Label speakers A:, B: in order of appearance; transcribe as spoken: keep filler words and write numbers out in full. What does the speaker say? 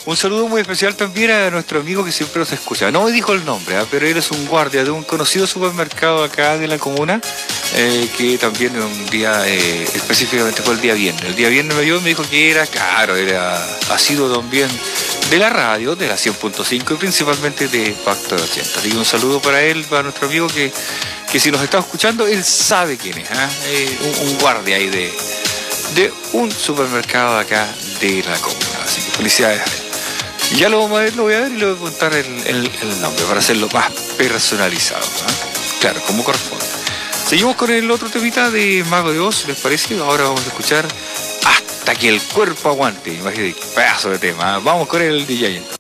A: Un saludo muy especial también a nuestro amigo que siempre nos escucha. No me dijo el nombre, ¿eh? Pero él es un guardia de un conocido supermercado acá de la comuna, eh, que también un día, eh, específicamente fue el día viernes. El día viernes me vio y me dijo que era caro, era, ha sido también de la radio, de la cien punto cinco y principalmente de Factor ochenta. Así que un saludo para él, para nuestro amigo que, que si nos está escuchando, él sabe quién es, ¿eh? Eh, un, un guardia ahí de, de un supermercado acá de la comuna. Así que felicidades a él. Ya lo, vamos a ver, lo voy a ver y le voy a contar el, el, el nombre para hacerlo más personalizado, ¿no? Claro, como corresponde. Seguimos con el otro temita de Mago de Oz, ¿les parece? Ahora vamos a escuchar Hasta que el cuerpo aguante. Imagínate, pedazo de tema. Vamos con el D J entonces.